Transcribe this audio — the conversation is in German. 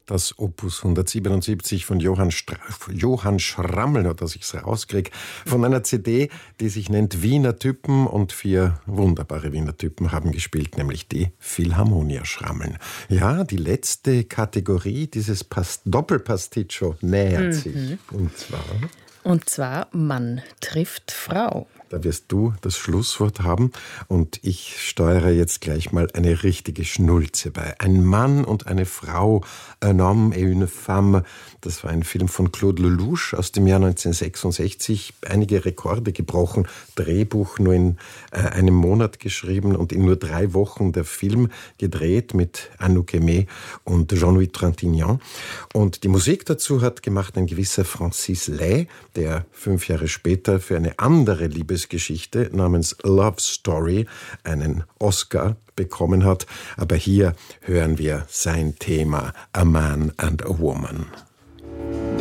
Das Opus 177 von Johann Schrammel, nur dass ich es rauskriege, von einer CD, die sich nennt Wiener Typen, und 4 wunderbare Wiener Typen haben gespielt, nämlich die Philharmonia Schrammeln. Ja, die letzte Kategorie dieses Doppelpasticcio nähert sich. Und zwar Mann trifft Frau. Da wirst du das Schlusswort haben und ich steuere jetzt gleich mal eine richtige Schnulze bei. Ein Mann und eine Frau, Un homme et une femme. Das war ein Film von Claude Lelouch aus dem Jahr 1966. Einige Rekorde gebrochen. Drehbuch nur in einem Monat geschrieben und in nur 3 Wochen der Film gedreht mit Anouk Aimée und Jean-Louis Trintignant. Und die Musik dazu hat gemacht ein gewisser Francis Lai, der 5 Jahre später für eine andere Liebesgeschichte namens Love Story einen Oscar bekommen hat. Aber hier hören wir sein Thema A Man and a Woman.